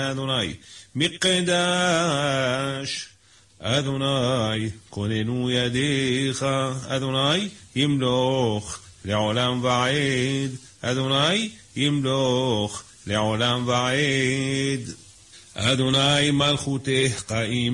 אדוני מקדש, אדוני כוננו ידיך, אדוני ימלוך לעולם ועד, אדוני ימלוך לעולם ועד, אדוני מלכותך קיים